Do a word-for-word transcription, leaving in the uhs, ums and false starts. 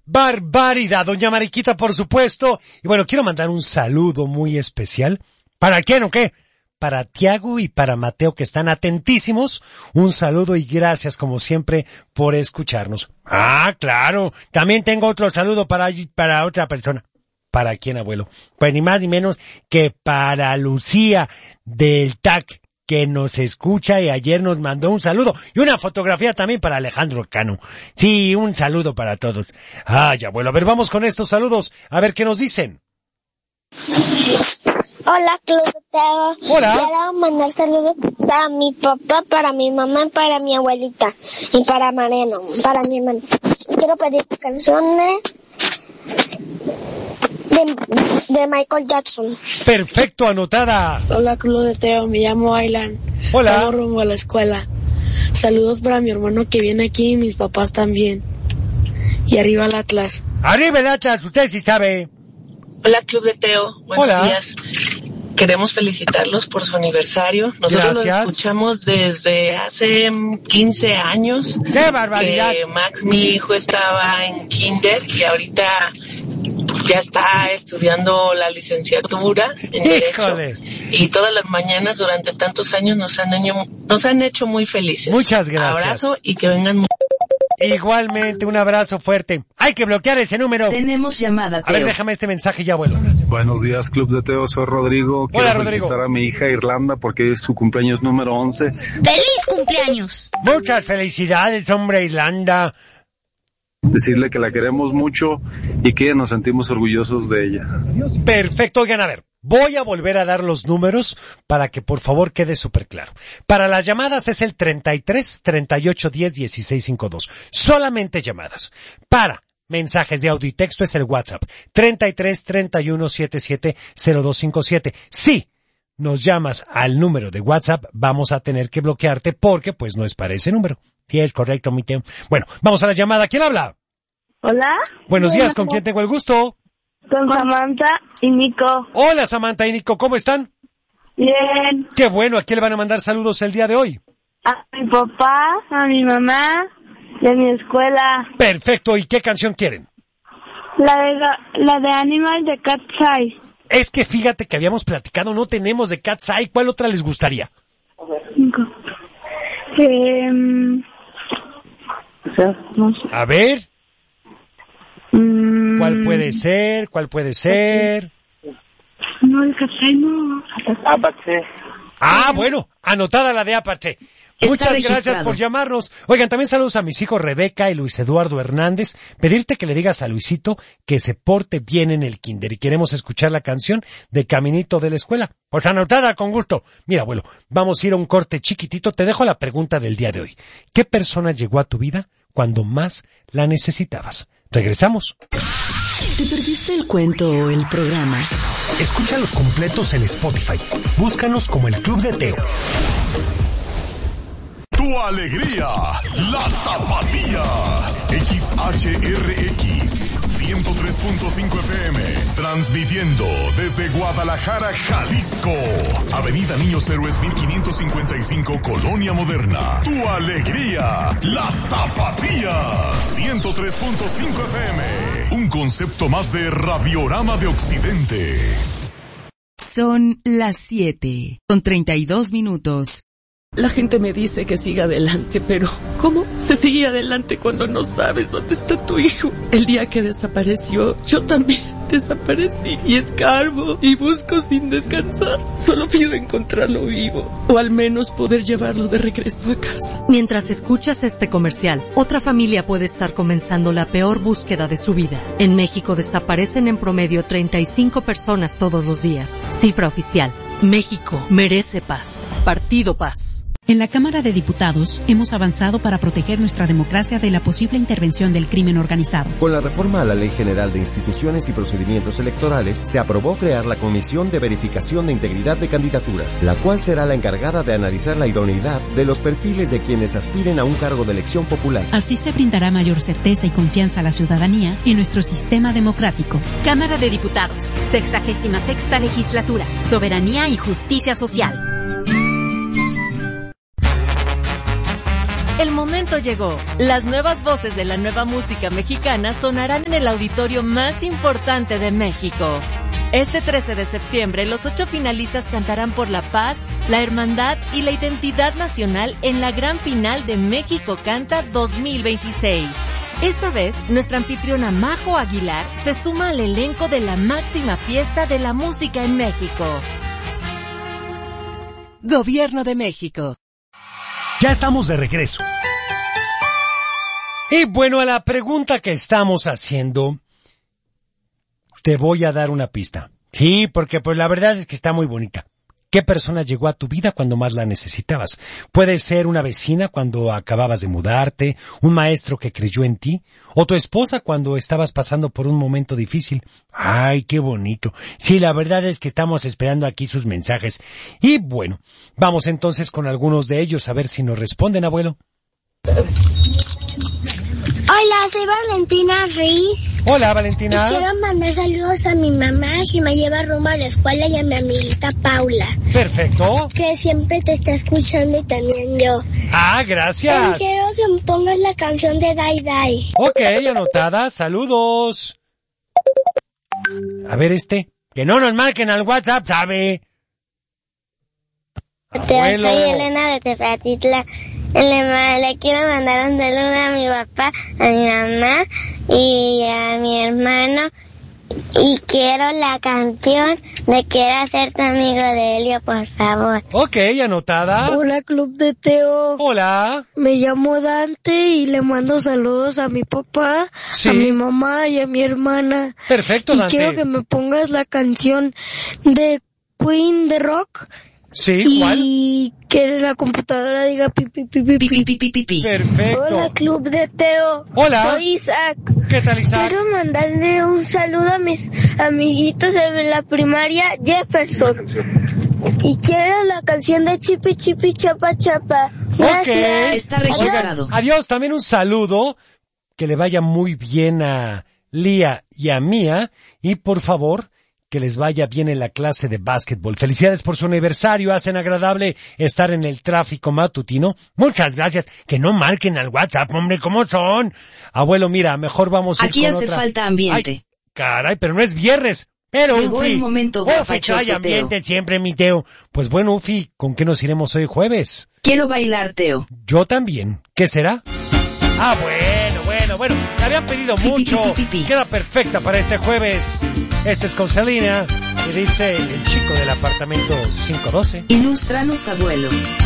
barbaridad! Doña Mariquita, por supuesto. Y bueno, quiero mandar un saludo muy especial. ¿Para quién o qué? Para Tiago y para Mateo, que están atentísimos. Un saludo y gracias, como siempre, por escucharnos. Ah, claro. También tengo otro saludo para, para otra persona. ¿Para quién, abuelo? Pues ni más ni menos que para Lucía del T A C, que nos escucha y ayer nos mandó un saludo. Y una fotografía también para Alejandro Cano. Sí, un saludo para todos. Ay, abuelo, a ver, vamos con estos saludos. A ver qué nos dicen. Hola, Club de Teo. Hola. Quiero mandar saludos para mi papá, para mi mamá, para mi abuelita y para Mariano, para mi hermano. Quiero pedir canciones de, de Michael Jackson. Perfecto, anotada. Hola, Club de Teo. Me llamo Aylan. Hola. Vamos rumbo a la escuela. Saludos para mi hermano que viene aquí y mis papás también. Y arriba el Atlas. Arriba el Atlas, usted sí sabe. Hola, Club de Teo. Buenos Hola. días. Queremos felicitarlos por su aniversario. Nosotros Gracias. Lo escuchamos desde hace quince años. ¡Qué barbaridad! Que Max, mi hijo, estaba en kinder y ahorita ya está estudiando la licenciatura en Derecho. Y todas las mañanas durante tantos años nos han, hecho, nos han hecho muy felices. Muchas gracias. Abrazo y que vengan muy... Igualmente, un abrazo fuerte. Hay que bloquear ese número. Tenemos llamada, Teo. A ver, déjame este mensaje ya, abuelo. Buenos días, Club de Teo. Soy Rodrigo. Quiero Hola, Rodrigo. felicitar a mi hija Irlanda porque es su cumpleaños número once. ¡Feliz cumpleaños! Muchas felicidades, hombre, Irlanda. Decirle que la queremos mucho y que nos sentimos orgullosos de ella. Perfecto, oigan, a ver. Voy a volver a dar los números para que por favor quede súper claro. Para las llamadas es el treinta y tres, treinta y ocho, diez, dieciséis, cincuenta y dos. Solamente llamadas. Para mensajes de audio y texto es el WhatsApp. treinta y tres, treinta y uno, setenta y siete, cero dos cincuenta y siete. Si nos llamas al número de WhatsApp, vamos a tener que bloquearte porque pues no es para ese número. Sí, es correcto, mi tío. Bueno, vamos a la llamada. ¿Quién habla? Hola. Buenos días, ¿con quién tengo el gusto? Con Samantha y Nico. Hola, Samantha y Nico, ¿cómo están? Bien. Qué bueno, ¿a quién le van a mandar saludos el día de hoy? A mi papá, a mi mamá, de mi escuela. Perfecto, ¿y qué canción quieren? La de, la de Animal de Cat's Eye. Es que fíjate que habíamos platicado, no tenemos de Cat's Eye, ¿cuál otra les gustaría? Cinco. Eh, no sé. A ver, Mm, ¿cuál puede ser? ¿Cuál puede ser? No, el Cat's Eye no. Apache. Ah, bueno, anotada la de Apache. Está Muchas registrado. gracias por llamarnos. Oigan, también saludos a mis hijos Rebeca y Luis Eduardo Hernández. Pedirte que le digas a Luisito que se porte bien en el kinder y queremos escuchar la canción de Caminito de la Escuela. Pues anotada, con gusto. Mira, abuelo, vamos a ir a un corte chiquitito. Te dejo la pregunta del día de hoy. ¿Qué persona llegó a tu vida cuando más la necesitabas? Regresamos. ¿Te perdiste el cuento o el programa? Escúchalos completos en Spotify. Búscanos como el Club de Teo. Tu alegría, la Tapatía. X H R X, ciento tres punto cinco F M, transmitiendo desde Guadalajara, Jalisco. Avenida Niños Héroes mil quinientos cincuenta y cinco, Colonia Moderna. Tu alegría, la Tapatía. ciento tres punto cinco F M, un concepto más de Radiorama de Occidente. Son las siete, con treinta y dos minutos. La gente me dice que siga adelante, pero ¿cómo se sigue adelante cuando no sabes dónde está tu hijo? El día que desapareció, yo también desaparecí y escarbo y busco sin descansar. Solo pido encontrarlo vivo o al menos poder llevarlo de regreso a casa. Mientras escuchas este comercial, otra familia puede estar comenzando la peor búsqueda de su vida. En México desaparecen en promedio treinta y cinco personas todos los días. Cifra oficial. México merece paz. Partido Paz. En la Cámara de Diputados hemos avanzado para proteger nuestra democracia de la posible intervención del crimen organizado. Con la reforma a la Ley General de Instituciones y Procedimientos Electorales, se aprobó crear la Comisión de Verificación de Integridad de Candidaturas, la cual será la encargada de analizar la idoneidad de los perfiles de quienes aspiren a un cargo de elección popular. Así se brindará mayor certeza y confianza a la ciudadanía en nuestro sistema democrático. Cámara de Diputados, sexagésima sexta legislatura, soberanía y justicia social. El momento momento llegó. Las nuevas voces de la nueva música mexicana sonarán en el auditorio más importante de México. Este trece de septiembre, los ocho finalistas cantarán por la paz, la hermandad y la identidad nacional en la gran final de México Canta dos mil veintiséis. Esta vez, nuestra anfitriona Majo Aguilar se suma al elenco de la máxima fiesta de la música en México. Gobierno de México. Ya estamos de regreso. Y bueno, a la pregunta que estamos haciendo, te voy a dar una pista. Sí, porque pues la verdad es que está muy bonita. ¿Qué persona llegó a tu vida cuando más la necesitabas? Puede ser una vecina cuando acababas de mudarte, un maestro que creyó en ti, o tu esposa cuando estabas pasando por un momento difícil. ¡Ay, qué bonito! Sí, la verdad es que estamos esperando aquí sus mensajes. Y bueno, vamos entonces con algunos de ellos a ver si nos responden, abuelo. Hola, soy Valentina Ruiz. Hola, Valentina. Y quiero mandar saludos a mi mamá, que me lleva rumbo a la escuela, y a mi amiguita Paula. Perfecto. Que siempre te está escuchando y también yo. Ah, gracias. Y quiero que me pongas la canción de Dai Dai. Ok, anotada. Saludos. A ver este. Que no nos marquen al WhatsApp, ¿sabe? Abuelo. Soy Elena de Tepatitla. Le, le quiero mandar un saludo a mi papá, a mi mamá y a mi hermano. Y quiero la canción de Quiero ser tu amigo de Helio, por favor. Ok, anotada. Hola, Club de Teo. Hola. Me llamo Dante y le mando saludos a mi papá, sí, a mi mamá y a mi hermana. Perfecto, y Dante. Y quiero que me pongas la canción de Queen de Rock. Sí, ¿cuál? Y que la computadora diga pi, pi, pi, pi, pi, pi, pi, pi, pi. Perfecto. Hola, Club de Teo. Hola. Soy Isaac. ¿Qué tal, Isaac? Quiero mandarle un saludo a mis amiguitos de la primaria, Jefferson. Y quiero la canción de Chipi Chipi Chapa Chapa. Gracias. Okay. Está registrado. Oigan, adiós, también un saludo. Que le vaya muy bien a Lía y a Mía. Y por favor, que les vaya bien en la clase de básquetbol. Felicidades por su aniversario, hacen agradable estar en el tráfico matutino. Muchas gracias. Que no marquen al WhatsApp, hombre, ¿cómo son? Abuelo, mira, mejor vamos a ir Aquí con hace otra. falta ambiente. Ay, caray, pero no es viernes. Pero llegó Ufi, el momento Ufi, gafachoso, hay ambiente siempre, mi Teo. Pues bueno, Ufi, ¿con qué nos iremos hoy jueves? Quiero bailar, Teo. Yo también. ¿Qué será? Ah, bueno, bueno, bueno. Me habían pedido mucho. Queda perfecta para este jueves. Este es con Selena. Y dice el, el chico del apartamento cinco doce. Ilústranos, abuelo.